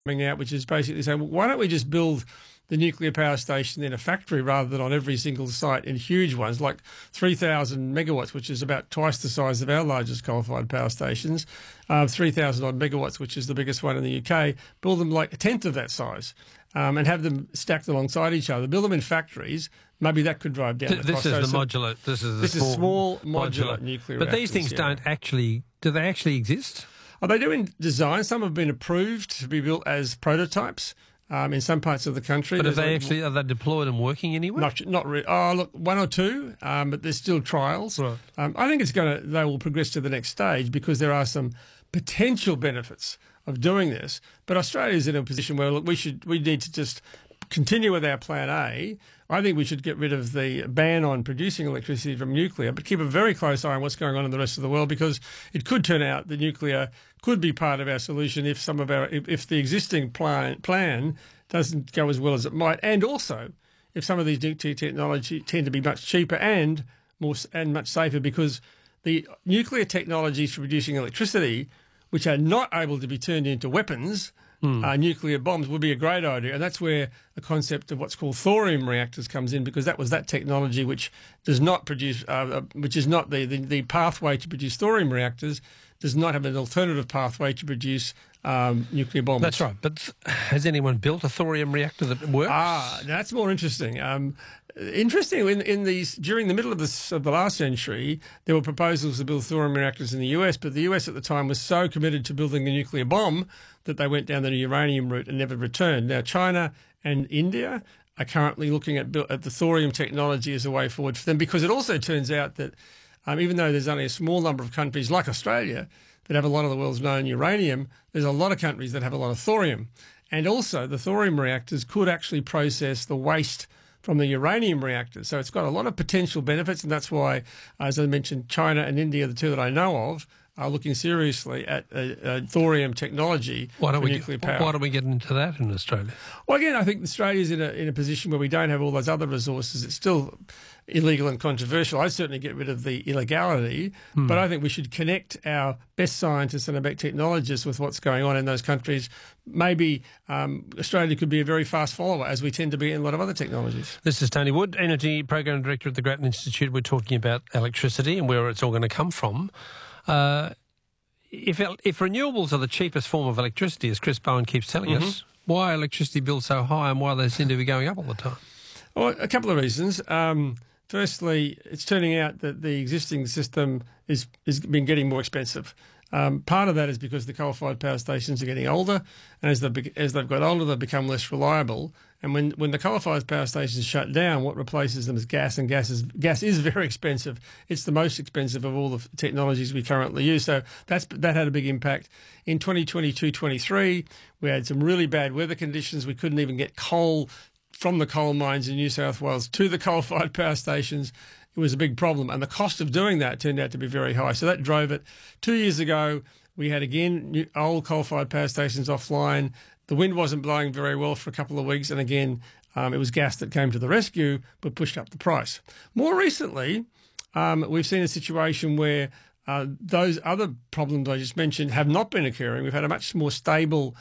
coming out, which is basically saying, well, why don't we just build the nuclear power station in a factory rather than on every single site in huge ones, like 3,000 megawatts, which is about twice the size of our largest coal-fired power stations, 3,000 odd megawatts, which is the biggest one in the UK, build them like a tenth of that size, and have them stacked alongside each other, build them in factories. Maybe that could drive down the cost. This is the modular. This is small modular nuclear reactors. But these things don't actually. Do they actually exist? Oh, they do in design. Some have been approved to be built as prototypes in some parts of the country. But are they deployed and working anywhere? Not really. Oh, look, one or two, but there's still trials. Right. I think they will progress to the next stage because there are some potential benefits of doing this. But Australia's in a position where, look, we need to just continue with our plan A. I think we should get rid of the ban on producing electricity from nuclear, but keep a very close eye on what's going on in the rest of the world, because it could turn out that nuclear could be part of our solution if if the existing plan doesn't go as well as it might, and also if some of these nuclear technologies tend to be much cheaper and much safer, because the nuclear technologies for producing electricity, which are not able to be turned into weapons, nuclear bombs, would be a great idea. And that's where the concept of what's called thorium reactors comes in, because that was that technology which does not produce, which is not the pathway to produce thorium reactors, does not have an alternative pathway to produce nuclear bombs. That's right. But has anyone built a thorium reactor that works? That's more interesting. Interesting. During the middle of the last century, there were proposals to build thorium reactors in the US, but the US at the time was so committed to building a nuclear bomb that they went down the uranium route and never returned. Now, China and India are currently looking at the thorium technology as a way forward for them, because it also turns out that even though there's only a small number of countries like Australia that have a lot of the world's known uranium, there's a lot of countries that have a lot of thorium. And also the thorium reactors could actually process the waste from the uranium reactors. So it's got a lot of potential benefits, and that's why, as I mentioned, China and India, the two that I know of, are looking seriously at thorium technology for nuclear power. Why don't we get into that in Australia? Well, again, I think Australia's in a position where we don't have all those other resources. It's still illegal and controversial. I'd certainly get rid of the illegality, but I think we should connect our best scientists and our best technologists with what's going on in those countries. Maybe Australia could be a very fast follower, as we tend to be in a lot of other technologies. This is Tony Wood, Energy Program Director at the Grattan Institute. We're talking about electricity and where it's all going to come from. If renewables are the cheapest form of electricity, as Chris Bowen keeps telling us, why are electricity bills so high and why they seem to be going up all the time? Well, a couple of reasons. Firstly, it's turning out that the existing system is been getting more expensive. Part of that is because the coal-fired power stations are getting older, and as they've got older, they've become less reliable. And when the coal-fired power stations shut down, what replaces them is gas, and gas is very expensive. It's the most expensive of all the technologies we currently use. So that had a big impact. In 2022-23, we had some really bad weather conditions. We couldn't even get coal from the coal mines in New South Wales to the coal-fired power stations. It was a big problem, and the cost of doing that turned out to be very high. So that drove it. 2 years ago, we had, again, old coal-fired power stations offline. The wind wasn't blowing very well for a couple of weeks, and again, it was gas that came to the rescue but pushed up the price. More recently, we've seen a situation where those other problems I just mentioned have not been occurring. We've had a much more stable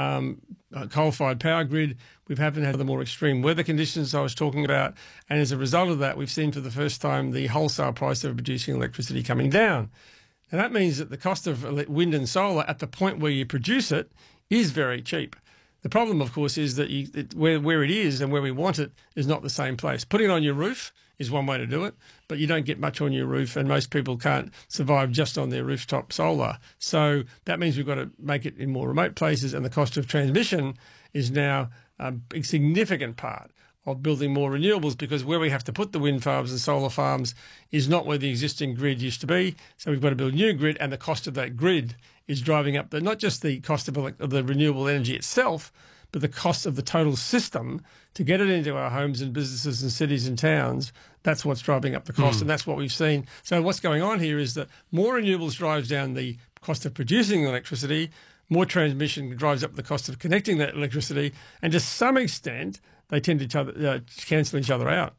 coal-fired power grid. We haven't had the more extreme weather conditions I was talking about, and as a result of that, we've seen for the first time the wholesale price of producing electricity coming down. And that means that the cost of wind and solar at the point where you produce it is very cheap. The problem, of course, is that where it is and where we want it is not the same place. Putting it on your roof is one way to do it, but you don't get much on your roof, and most people can't survive just on their rooftop solar. So that means we've got to make it in more remote places, and the cost of transmission is now a significant part of building more renewables, because where we have to put the wind farms and solar farms is not where the existing grid used to be. So we've got to build a new grid, and the cost of that grid is driving up not just the cost of the renewable energy itself, but the cost of the total system to get it into our homes and businesses and cities and towns. That's what's driving up the cost, and that's what we've seen. So what's going on here is that more renewables drives down the cost of producing electricity, more transmission drives up the cost of connecting that electricity, and to some extent, they tend to cancel each other out.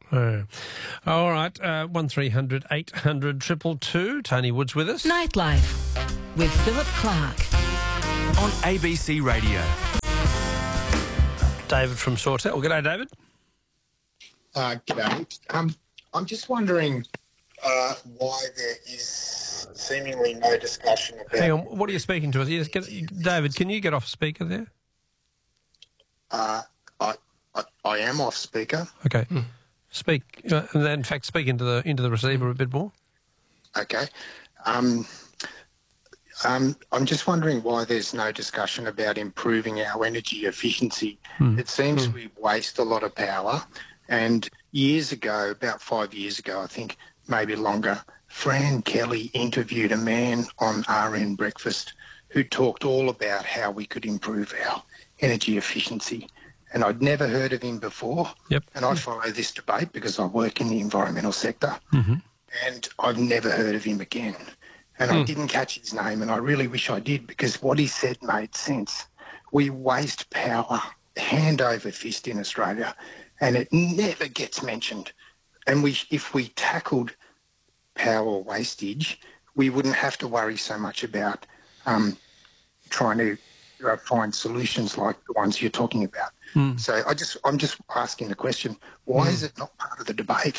All right, 1300 800 222. Tony Wood's with us. Nightlife with Philip Clark on ABC Radio. David from Sawtell. Well, g'day, David. G'day. I'm just wondering why there is seemingly no discussion about... Hang on, what are you speaking to us? Yes, David, can you get off speaker there? I am off speaker. Okay. Speak, and then, in fact, speak into the receiver a bit more. Okay. I'm just wondering why there's no discussion about improving our energy efficiency. It seems we waste a lot of power. And years ago, about 5 years ago, I think, maybe longer, Fran Kelly interviewed a man on RN Breakfast who talked all about how we could improve our energy efficiency. And I'd never heard of him before. Yep. And I follow this debate because I work in the environmental sector. And I've never heard of him again. And I didn't catch his name, and I really wish I did, because what he said made sense. We waste power hand over fist in Australia, and it never gets mentioned. And if we tackled power wastage, we wouldn't have to worry so much about trying to find solutions like the ones you're talking about. So I'm just asking the question, why is it not part of the debate?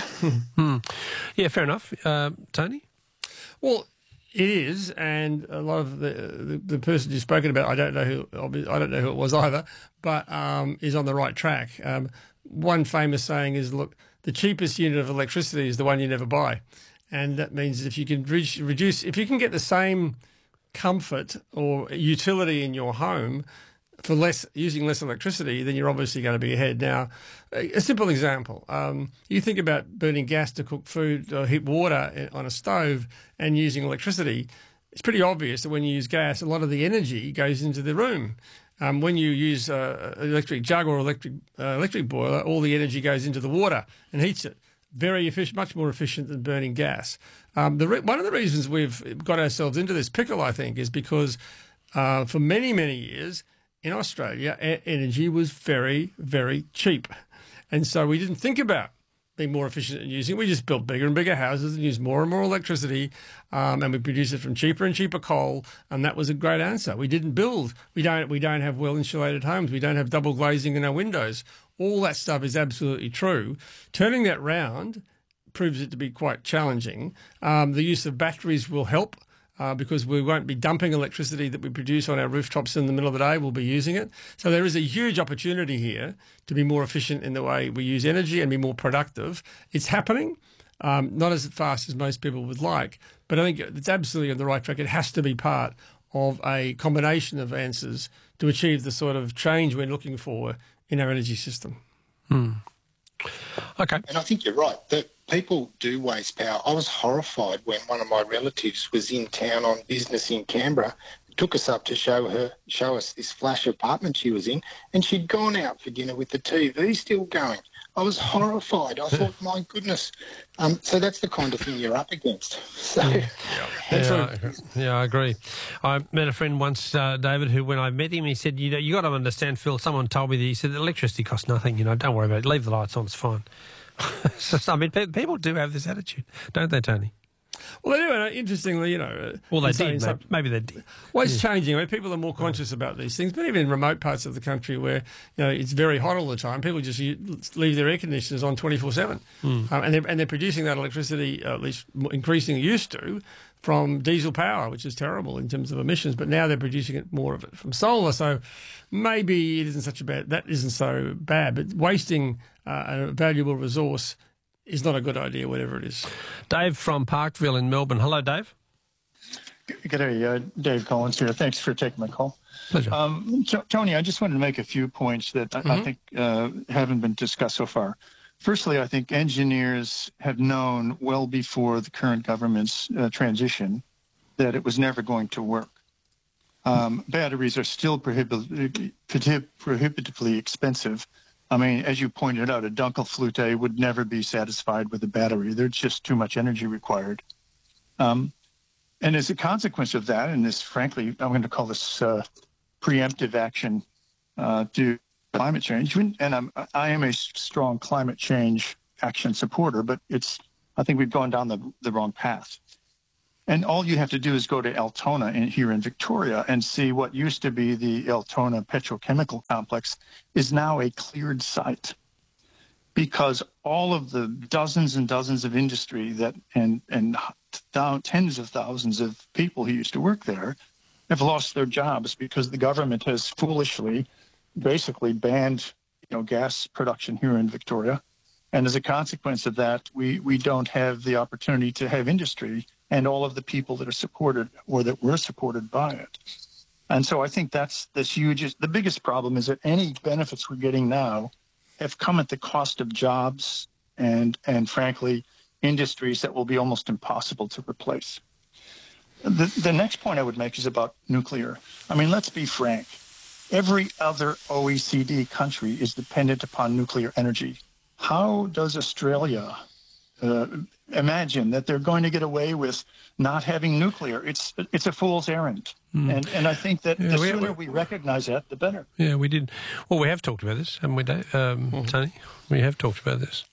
Yeah, fair enough. Tony? Well, it is, and a lot of the person you've spoken about, I don't know who it was either, but is on the right track. One famous saying is, look, the cheapest unit of electricity is the one you never buy. And that means if you can reduce, if you can get the same comfort or utility in your home for using less electricity, then you're obviously going to be ahead. Now, a simple example, you think about burning gas to cook food or heat water on a stove and using electricity. It's pretty obvious that when you use gas, a lot of the energy goes into the room. When you use electric jug or electric boiler, all the energy goes into the water and heats it. Very efficient, much more efficient than burning gas. One of the reasons we've got ourselves into this pickle, I think, is because for many, many years in Australia, energy was very, very cheap. And so we didn't think about being more efficient in using it. We just built bigger and bigger houses and used more and more electricity, and we produced it from cheaper and cheaper coal, and that was a great answer. We didn't build. We don't have well-insulated homes. We don't have double glazing in our windows. All that stuff is absolutely true. Turning that round proves it to be quite challenging. The use of batteries will help, because we won't be dumping electricity that we produce on our rooftops in the middle of the day. We'll be using it. So there is a huge opportunity here to be more efficient in the way we use energy and be more productive. It's happening, not as fast as most people would like, but I think it's absolutely on the right track. It has to be part of a combination of answers to achieve the sort of change we're looking for in our energy system. Okay. And I think you're right, that people do waste power. I was horrified when one of my relatives was in town on business in Canberra, took us up to show us this flash apartment she was in, and she'd gone out for dinner with the TV still going. I was horrified. I thought, my goodness. So that's the kind of thing you're up against. So, yeah, I agree. I met a friend once, David, who when I met him, he said, you got to understand, Phil, someone told me that, he said, electricity costs nothing, don't worry about it, leave the lights on, it's fine. So, I mean, people do have this attitude, don't they, Tony? Well, they do. Interestingly, well, they did. Maybe they did. Well, it's changing. I mean, people are more conscious about these things, but even in remote parts of the country where it's very hot all the time, people just leave their air conditioners on 24/7, and they're producing that electricity, at least increasingly used to, from diesel power, which is terrible in terms of emissions. But now they're producing it more of it from solar, so maybe it isn't that isn't so bad. But wasting a valuable resource is not a good idea, whatever it is. Dave from Parkville in Melbourne. Hello, Dave. G'day, Dave Collins here. Thanks for taking my call. Pleasure. Tony, I just wanted to make a few points that I think haven't been discussed so far. Firstly, I think engineers have known well before the current government's transition that it was never going to work. Batteries are still prohibitively expensive. I mean, as you pointed out, a Dunkelflute would never be satisfied with a battery. There's just too much energy required. And as a consequence of that, and this, frankly, I'm going to call this preemptive action to climate change, and I am a strong climate change action supporter, but I think we've gone down the wrong path. And all you have to do is go to Altona here in Victoria and see what used to be the Altona petrochemical complex is now a cleared site, because all of the dozens and dozens of industry that and tens of thousands of people who used to work there have lost their jobs because the government has foolishly basically banned gas production here in Victoria. And as a consequence of that, we don't have the opportunity to have industry and all of the people that are supported or that were supported by it. And so I think that's the biggest problem is that any benefits we're getting now have come at the cost of jobs and frankly, industries that will be almost impossible to replace. The next point I would make is about nuclear. I mean, let's be frank. Every other OECD country is dependent upon nuclear energy. How does Australia imagine that they're going to get away with not having nuclear? It's a fool's errand. And I think that the sooner we recognize that, the better. Yeah, we did. Well, we have talked about this, haven't we, Dave? Tony? We have talked about this.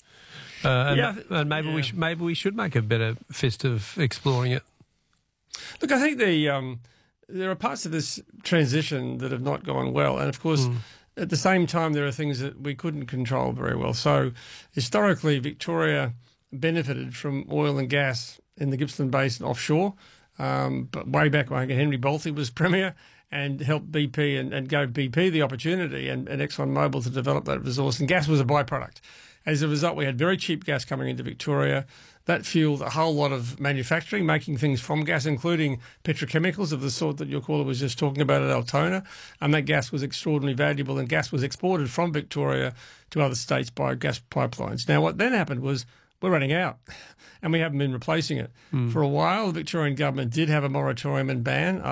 And maybe we should make a better fist of exploring it. Look, I think there are parts of this transition that have not gone well. And, of course, at the same time, there are things that we couldn't control very well. So, historically, Victoria benefited from oil and gas in the Gippsland Basin offshore. But way back when Henry Bolte was Premier and helped BP and gave BP the opportunity and ExxonMobil to develop that resource. And gas was a byproduct. As a result, we had very cheap gas coming into Victoria. That fueled a whole lot of manufacturing, making things from gas, including petrochemicals of the sort that your caller was just talking about at Altona. And that gas was extraordinarily valuable, and gas was exported from Victoria to other states by gas pipelines. Now, what then happened was we're running out, and we haven't been replacing it. For a while, the Victorian government did have a moratorium and ban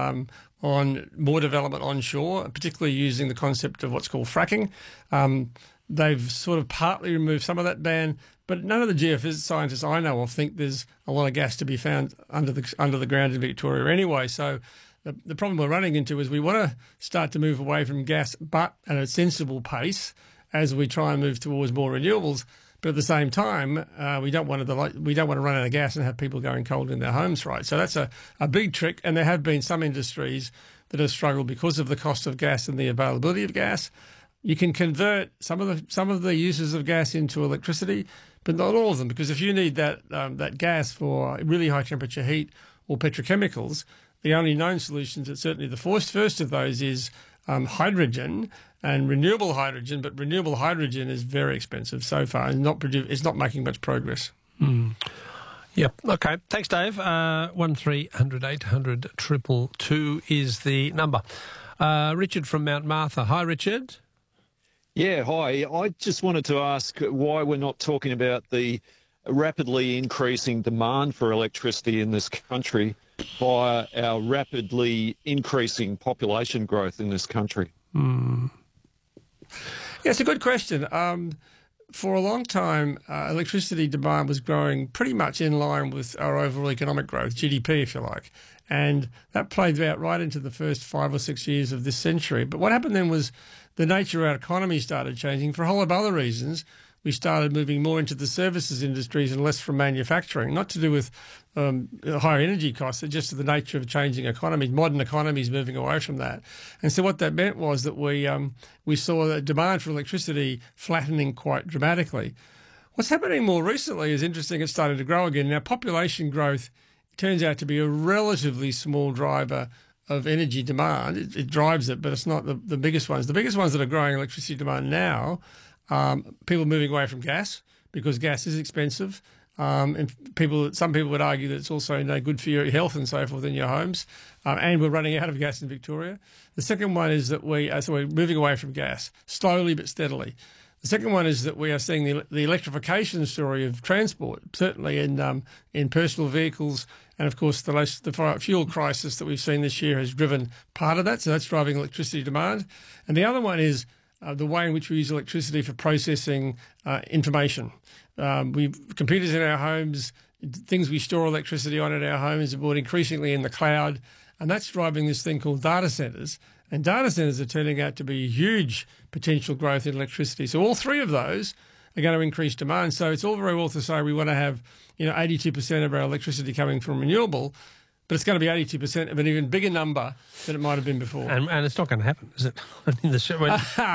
on more development onshore, particularly using the concept of what's called fracking. They've sort of partly removed some of that ban, but none of the geophysics scientists I know of think there's a lot of gas to be found under the ground in Victoria anyway. So the problem we're running into is we want to start to move away from gas, but at a sensible pace as we try and move towards more renewables. But at the same time, we don't want to run out of gas and have people going cold in their homes, right? So that's a big trick, and there have been some industries that have struggled because of the cost of gas and the availability of gas. You can convert some of the uses of gas into electricity, but not all of them, because if you need that gas for really high temperature heat or petrochemicals, the only known solutions, certainly the first of those, is hydrogen and renewable hydrogen. But renewable hydrogen is very expensive so far and it's not making much progress. Yep. Okay. Thanks, Dave. 1300 800 222 is the number. Richard from Mount Martha. Hi, Richard. Yeah, hi. I just wanted to ask why we're not talking about the rapidly increasing demand for electricity in this country via our rapidly increasing population growth in this country. Yeah, it's a good question. For a long time, electricity demand was growing pretty much in line with our overall economic growth, GDP, if you like. And that played out right into the first 5 or 6 years of this century. But what happened then was the nature of our economy started changing for a whole lot of other reasons. We started moving more into the services industries and less from manufacturing, not to do with higher energy costs, it's just the nature of changing economies, modern economies moving away from that. And so what that meant was that we saw the demand for electricity flattening quite dramatically. What's happening more recently is interesting. It's started to grow again. Now, population growth turns out to be a relatively small driver of energy demand. It drives it, but it's not the biggest ones. The biggest ones that are growing electricity demand now, people moving away from gas because gas is expensive. And some people would argue that it's also no good for your health and so forth in your homes. And we're running out of gas in Victoria. The second one is that we're moving away from gas slowly but steadily. The second one is that we are seeing the electrification story of transport, certainly in personal vehicles. And, of course, the fuel crisis that we've seen this year has driven part of that. So that's driving electricity demand. And the other one is the way in which we use electricity for processing information. We've computers in our homes, things we store electricity on in our homes are bought increasingly in the cloud. And that's driving this thing called data centres. And data centres are turning out to be a huge potential growth in electricity. So all three of those are going to increase demand. So it's all very well to say we want to have 82% of our electricity coming from renewable. but it's going to be 82% of an even bigger number than it might have been before. And it's not going to happen, is it? I mean,